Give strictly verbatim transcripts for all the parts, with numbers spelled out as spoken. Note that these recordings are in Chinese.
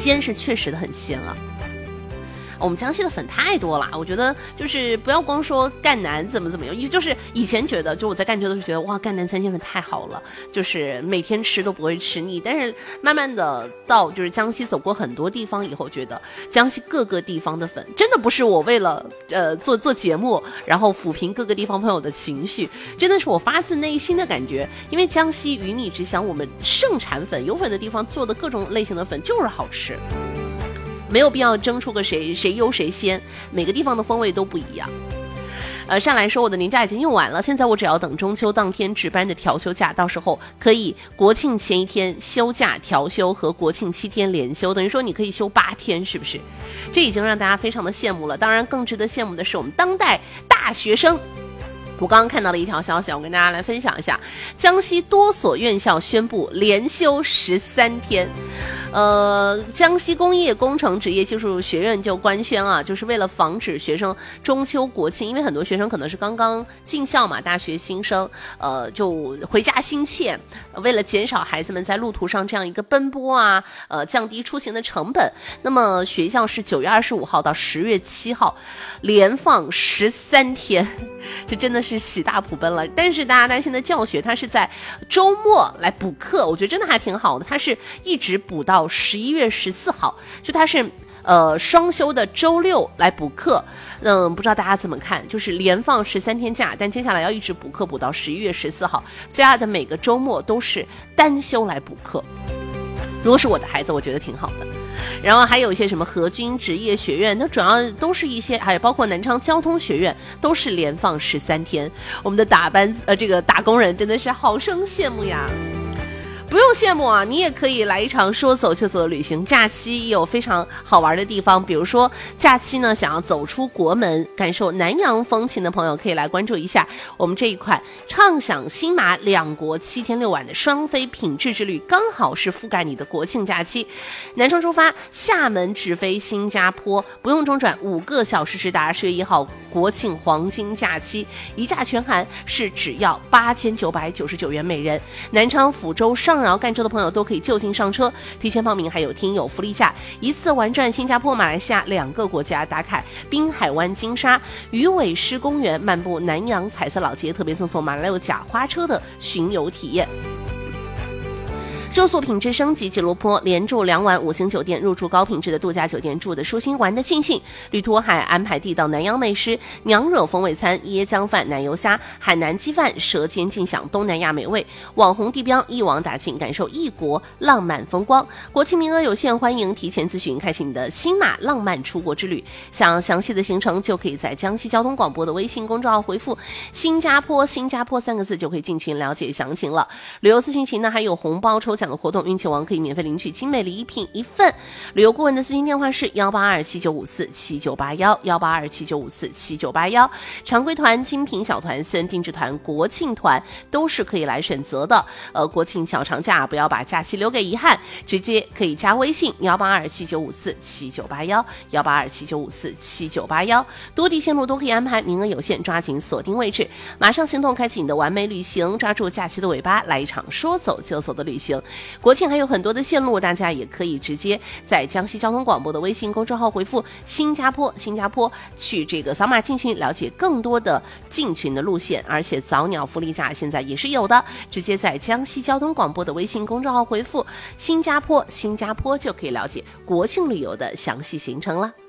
鲜是确实的很鲜啊。我们江西的粉太多了，我觉得就是不要光说赣南怎么怎么样，就是以前觉得就我在赣州都是觉得哇赣南三鲜粉太好了，就是每天吃都不会吃腻，但是慢慢的到就是江西走过很多地方以后，觉得江西各个地方的粉真的不是我为了呃做做节目然后抚平各个地方朋友的情绪，真的是我发自内心的感觉，因为江西鱼米之乡，我们盛产粉，有粉的地方做的各种类型的粉就是好吃，没有必要争出个谁谁优谁先，每个地方的风味都不一样。呃，上来说我的年假已经用完了，现在我只要等中秋当天值班的调休假，到时候可以国庆前一天休假调休和国庆七天连休，等于说你可以休八天，是不是？这已经让大家非常的羡慕了。当然更值得羡慕的是我们当代大学生。我刚刚看到了一条消息，我跟大家来分享一下，江西多所院校宣布连休十三天。呃，江西工业工程职业技术学院就官宣啊，就是为了防止学生中秋国庆，因为很多学生可能是刚刚进校嘛，大学新生，呃，就回家心切，为了减少孩子们在路途上这样一个奔波啊，呃，降低出行的成本，那么学校是九月二十五号到十月七号连放十三天，这真的是喜大普奔了。但是大家担心的教学，它是在周末来补课，我觉得真的还挺好的，它是一直补到十一月十四号，就它是呃双休的周六来补课。嗯，不知道大家怎么看，就是连放十三天假，但接下来要一直补课补到十一月十四号，接下来的每个周末都是单休来补课。如果是我的孩子，我觉得挺好的。然后还有一些什么河军职业学院，那主要都是一些，还有包括南昌交通学院，都是连放十三天。我们的打班呃这个打工人真的是好生羡慕呀。不用羡慕啊，你也可以来一场说走就走的旅行。假期也有非常好玩的地方，比如说假期呢想要走出国门感受南洋风情的朋友，可以来关注一下我们这一款畅享新马两国七天六晚的双飞品质之旅，刚好是覆盖你的国庆假期。南昌出发，厦门直飞新加坡，不用中转，五个小时直达。十月一号国庆黄金假期，一价全含是只要八千九百九十九元每人。南昌、福州、上饶、赣州的朋友都可以就近上车，提前报名还有听友福利价，一次玩转新加坡、马来西亚两个国家，打卡滨海湾金沙、鱼尾狮公园，漫步南洋彩色老街，特别赠送马六甲花车的巡游体验。住宿品质升级，吉罗坡连住两晚五星酒店，入住高品质的度假酒店，住的舒心，玩的尽兴。旅途还安排地道南洋美食，娘惹风味餐、椰浆饭、奶油虾、海南鸡饭，舌尖尽享东南亚美味。网红地标一网打尽，感受异国浪漫风光。国庆名额有限，欢迎提前咨询，开启你的新马浪漫出国之旅。想详细的行程，就可以在江西交通广播的微信公众号回复新加坡新加坡三个字，就可以进群了解详情了。旅游咨询群呢还有红包抽奖的活动，运气王可以免费领取精美礼品一份。旅游顾问的咨询电话是幺八二七九五四七九八幺幺八二七九五四七九八幺。常规团、精品小团、私人定制团、国庆团都是可以来选择的。呃，国庆小长假不要把假期留给遗憾，直接可以加微信幺八二七九五四七九八幺幺八二七九五四七九八幺。多地线路都可以安排，名额有限，抓紧锁定位置，马上行动，开启你的完美旅行，抓住假期的尾巴，来一场说走就走的旅行。国庆还有很多的线路，大家也可以直接在江西交通广播的微信公众号回复新加坡新加坡，去这个扫码进群，了解更多的进群的路线。而且早鸟福利价现在也是有的，直接在江西交通广播的微信公众号回复新加坡新加坡，就可以了解国庆旅游的详细行程了。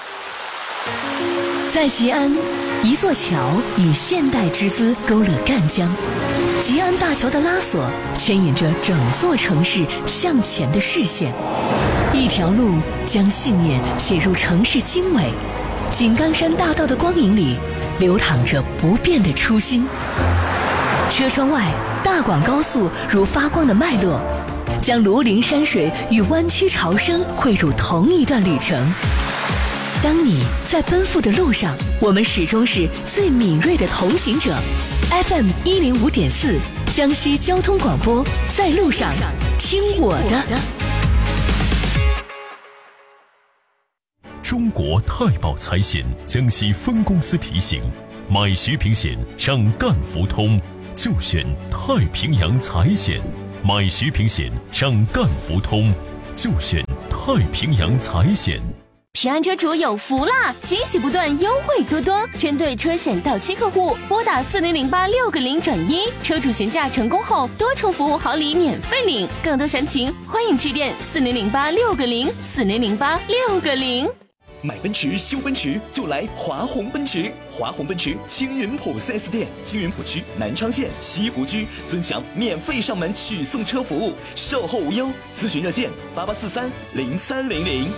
在吉安，一座桥以现代之姿勾勒赣江，吉安大桥的拉索牵引着整座城市向前的视线，一条路将信念写入城市经纬。井冈山大道的光影里流淌着不变的初心。车窗外，大广高速如发光的脉络，将庐陵山水与湾区潮生汇入同一段旅程。当你在奔赴的路上，我们始终是最敏锐的同行者。F M 一零五点四，江西交通广播，在路上听我的。 中国太保财险江西分公司提醒：买徐平险上赣福通，就选太平洋财险；买徐平险上赣福通，就选太太平洋财险。 平安车主有福啦！惊喜不断，优惠多多。针对车险到期客户，拨打四零零八六个零转一，车主询价成功后，多重服务好礼免费领。更多详情，欢迎致电四零零八六个零四零零八六个零。 买奔驰修奔驰就来华宏奔驰，华宏奔驰青云浦 四 S 店，青云浦区南昌县西湖区尊享免费上门取送车服务，售后无忧。咨询热线八八四三零三零零。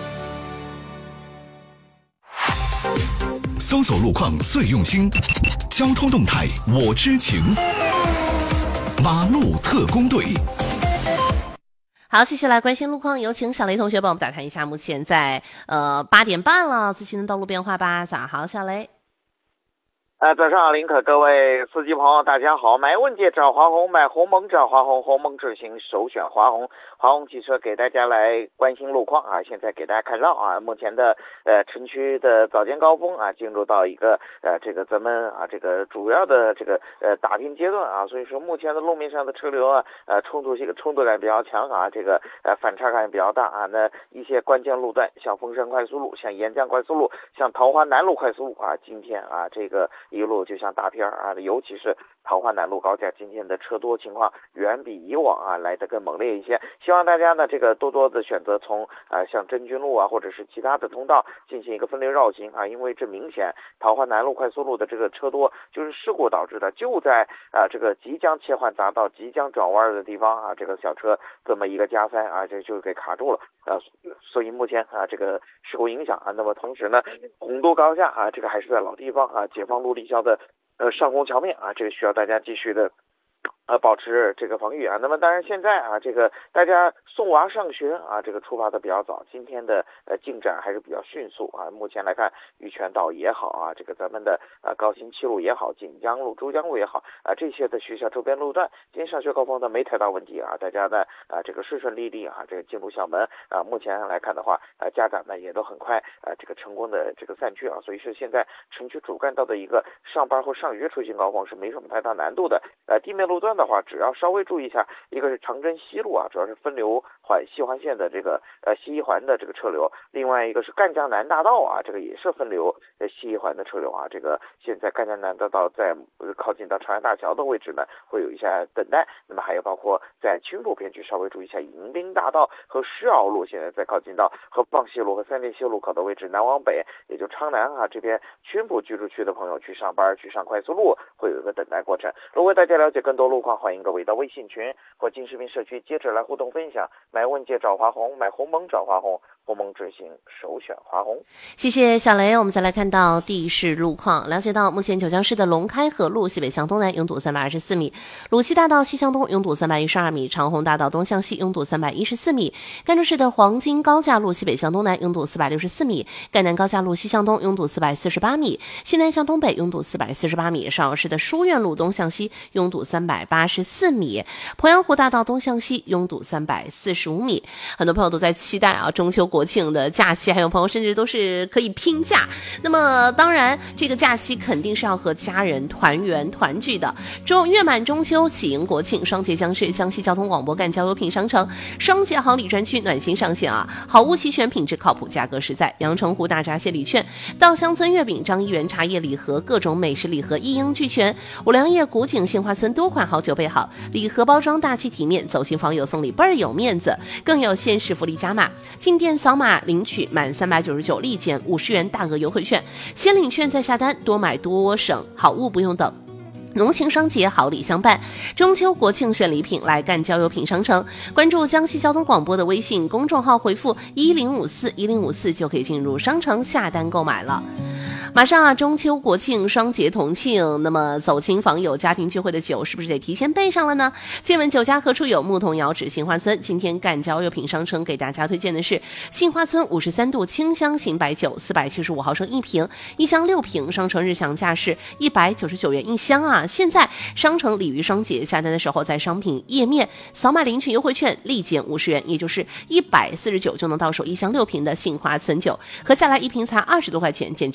搜索路况最用心，交通动态我知情。马路特工队。 好，继续来关心路况，有请小雷同学帮我们打探一下目前在呃八点半了最新的道路变化吧。早上好，小雷。 呃，早上好，林可，各位司机朋友，大家好。买问界找华宏，买鸿蒙找华宏，鸿蒙智行首选华宏。华宏汽车给大家来关心路况啊，现在给大家看到啊，目前的呃城区的早间高峰啊，进入到一个呃这个咱们啊这个主要的这个呃打拼阶段啊，所以说目前的路面上的车流啊，呃冲突性冲突感比较强啊，这个呃反差感比较大啊。那一些关键路段，像凤山快速路、像沿江快速路、像桃花南路快速路啊，今天啊这个一路就像大片啊，尤其是桃花南路高架，今天的车多情况远比以往啊来得更猛烈一些。希望大家呢这个多多的选择从啊、呃、像真君路啊或者是其他的通道进行一个分流绕行啊，因为这明显桃花南路快速路的这个车多就是事故导致的，就在啊、呃、这个即将切换匝道、即将转弯的地方啊，这个小车这么一个加塞啊，这就给卡住了啊，所以目前啊这个事故影响啊，那么同时呢洪都高架啊这个还是在老地方啊，解放路立交的呃上宫桥面啊，这个需要大家继续的呃，保持这个防御啊。那么当然现在啊，这个大家送娃上学啊，这个出发的比较早，今天的呃进展还是比较迅速啊。目前来看，玉泉道也好啊，这个咱们的呃高新七路也好，锦江路、珠江路也好啊，这些的学校周边路段，今天上学高峰呢没太大问题啊，大家呢啊这个顺顺利利啊，这个进入校门啊。目前来看的话，啊家长呢也都很快啊这个成功的这个散去啊，所以是现在城区主干道的一个上班或上学出行高峰是没什么太大难度的。呃，地面路段的话，只要稍微注意一下，一个是长征西路啊，主要是分流环西环线的这个呃西一环的这个车流，另外一个是赣江南大道啊，这个也是分流呃西一环的车流啊。这个现在赣江南大道在呃靠近到长安大桥的位置呢，会有一下等待。那么还有包括在青浦片区稍微注意一下迎宾大道和石鳌路，现在在靠近到和蚌西路和三店西路口的位置，南往北也就昌南啊这边青浦居住区的朋友去上班去上快速路会有一个等待过程。如果大家了解更多路况，欢迎各位到微信群或金视频社区接着来互动分享。买问界找华宏，买鸿蒙找华宏，鸿蒙执行首选华宏。 谢谢小雷。我们再来看到地势路况，了解到目前九江市的龙开河路西北向东南拥堵三百二十四米，鲁西大道西向东拥堵三百一十二米，长虹大道东向西拥堵三百一十四米，甘州市的黄金高架路西北向东南拥堵四百六十四米，赣南高架路西向东拥堵四百四十八米，西南向东北拥堵四百四十八米，上饶市的书院路东向西拥堵三百八十四米，鄱阳湖大道东向西拥堵三百四十五米。很多朋友都在期待啊中秋国庆的假期，还有朋友甚至都是可以拼假。那么当然这个假期肯定是要和家人团圆团聚的。中月满中秋，喜迎国庆，双节将至，江西交通广播赣交优品商城双节好礼专区暖心上线啊！好物齐全，品质靠谱，价格实在。阳澄湖大闸蟹礼券、稻香村月饼、张一元茶叶礼盒，各种美食礼盒一应俱全。五粮液古井杏花村多款好酒备好，礼盒包装大气体面，走亲访友送礼倍儿有面子，更有限时福利加码。进店扫码领取满三百九十九立减五十元大额优惠券，先领券再下单，多买多省，好物不用等。农情双节好礼相伴，中秋国庆选礼品来赣交优品商城，关注江西交通广播的微信公众号，回复一零五四一零五四就可以进入商城下单购买了。马上啊，中秋国庆双节同庆，那么走亲访友、家庭聚会的酒是不是得提前备上了呢？借问酒家何处有？牧童遥指杏花村。今天赣交优品商城给大家推荐的是杏花村五十三度清香型白酒，四百七十五毫升一瓶，一箱六瓶，商城日享价是一百九十九元一箱啊！现在商城鲤鱼双节下单的时候，在商品页面扫码领取优惠券，立减五十元，也就是一百四十九就能到手一箱六瓶的杏花村酒，合下来一瓶才二十多块钱，简直太划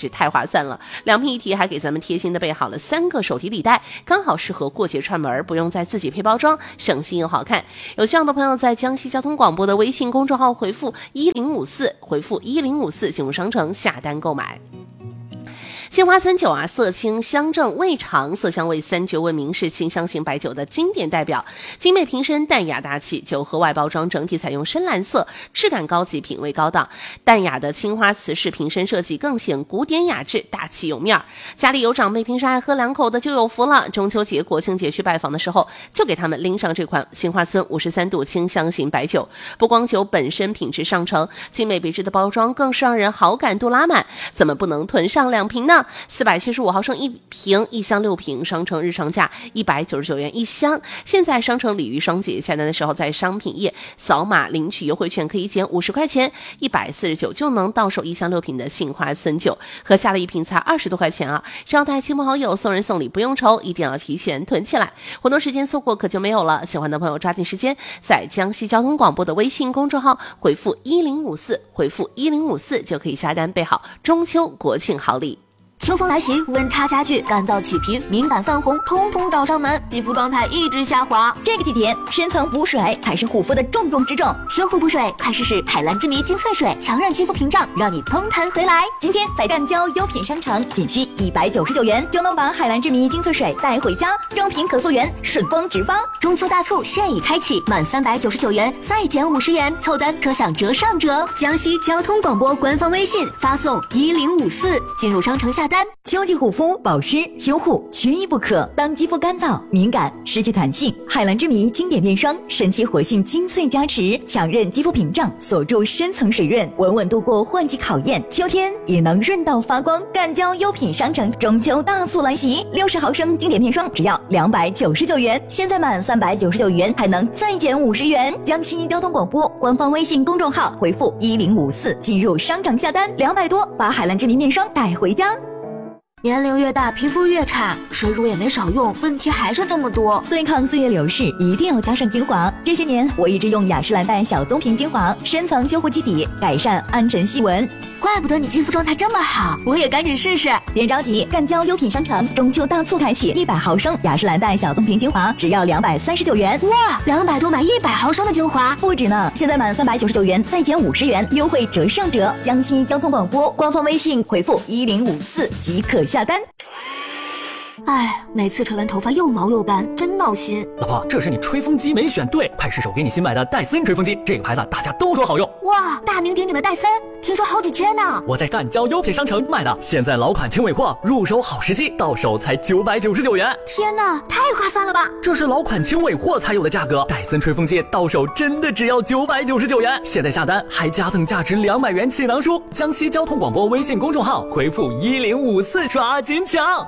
划算了。两瓶一体还给咱们贴心的备好了三个手提礼袋，刚好适合过节串门，不用再自己配包装，省心又好看。有需要的朋友在江西交通广播的微信公众号回复一零五四，回复一零五四进入商城下单购买。杏花村酒啊，色清香正味长，色香味三绝闻名，是清香型白酒的经典代表。精美瓶身，淡雅大气，酒盒外包装整体采用深蓝色，质感高级，品味高档。淡雅的青花瓷式瓶身设计更显古典雅致，大气有面儿。家里有长辈平时爱喝两口的就有福了，中秋节、国庆节去拜访的时候，就给他们拎上这款杏花村五十三度清香型白酒。不光酒本身品质上乘，精美别致的包装更是让人好感度拉满，怎么不能囤上两瓶呢？四百七十五毫升一瓶，一箱六瓶，商城日常价一百九十九元一箱。现在商城鲤鱼双节下单的时候，在商品页扫码领取优惠券，可以减五十块钱，一百四十九就能到手一箱六瓶的杏花村酒，喝下了一瓶才二十多块钱啊！只要带亲朋好友送人送礼不用愁，一定要提前囤起来，活动时间错过可就没有了。喜欢的朋友抓紧时间，在江西交通广播的微信公众号回复一零五四，回复一零五四就可以下单备好中秋国庆好礼。 秋风来袭，温差加剧，干燥起皮、敏感泛红，通通找上门，肌肤状态一直下滑。 这个季节，深层补水才是护肤的重中之重。 修护补水，快试试海蓝之谜精粹水，强韧肌肤屏障，让你通弹回来。 今天在赣胶优品商城，仅需一百九十九元就能把海蓝之谜精粹水带回家，正品可溯源，顺丰直发。 中秋大促现已开启，满三百九十九元再减五十元，凑单可享折上折。江西交通广播官方微信发送一零五四，进入商城下单。 秋季护肤保湿修护缺一不可。当肌肤干燥敏感失去弹性，海蓝之谜经典面霜神奇活性精粹加持，强韧肌肤屏障，锁住深层水润，稳稳度过换季考验，秋天也能润到发光。赣胶优品商城中秋大促来袭，六十毫升经典面霜只要两百九十九元，现在满三百九十九元还能再减五十元。江西交通广播官方微信公众号回复一零五四进入商场下单，两百多把海蓝之谜面霜带回家。 年龄越大，皮肤越差，水乳也没少用，问题还是这么多。 对抗岁月流逝，一定要加上精华。这些年，我一直用雅诗兰黛小棕瓶精华，深层修护基底，改善暗沉细纹。 怪不得你肌肤状态这么好，我也赶紧试试。 别着急，赣胶优品商城中秋大促开启，一百毫升雅诗兰黛小棕瓶精华只要两百三十九元。 哇，两百多买一百毫升的精华， 不止呢！现在满三百九十九元再减五十元，优惠折上折。江西交通广播官方微信回复一零五四即可下单。 哎，每次吹完头发又毛又干，真闹心。 老婆，这是你吹风机没选对，快试试我给你新买的戴森吹风机，这个牌子大家都说好用。 哇，大名鼎鼎的戴森，听说好几千呢。 我在赣胶优品商城买的，现在老款轻尾货，入手好时机，到手才九百九十九元。 天哪，太划算了吧！ 这是老款轻尾货才有的价格，戴森吹风机到手真的只要九百九十九元。现在下单还加赠价值两百元气囊书。江西交通广播微信公众号回复一零五四，抓紧抢。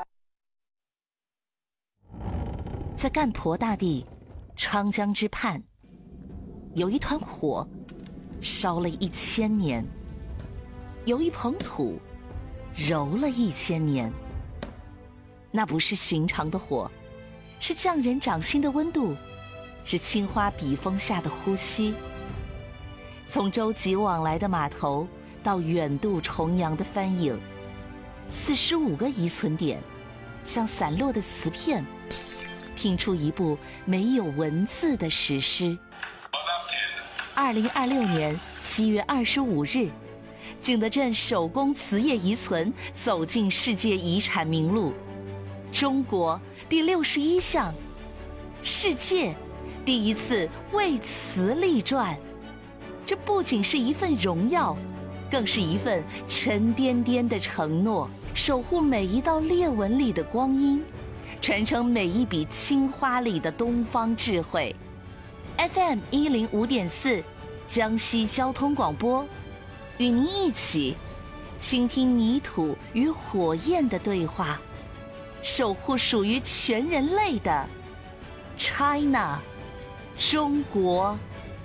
在赣婆大地昌江之畔，有一团火烧了一千年，有一捧土揉了一千年。那不是寻常的火，是匠人掌心的温度，是青花笔锋下的呼吸。从舟楫往来的码头到远渡重洋的帆影，四十五个遗存点像散落的瓷片，拼出一部没有文字的史诗。二零二六年七月二十五日，景德镇手工瓷业遗存走进世界遗产名录，中国第六十一项，世界第一次为瓷立传。这不仅是一份荣耀，更是一份沉甸甸的承诺，守护每一道裂纹里的光阴，传承每一笔青花里的东方智慧。 F M 一零五点四，江西交通广播，与您一起倾听泥土与火焰的对话，守护属于全人类的 China 中国。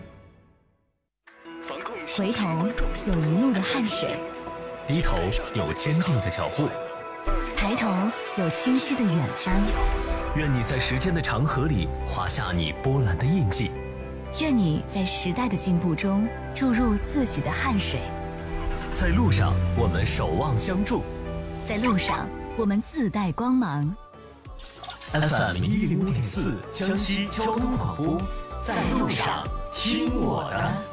回头有一路的汗水， 低头有坚定的脚步， 抬头有清晰的远方。 愿你在时间的长河里划下你波澜的印记， 愿你在时代的进步中注入自己的汗水。 在路上我们守望相助， 在路上，我们自带光芒。 F M 一零五点四江西交通广播，在路上听我的。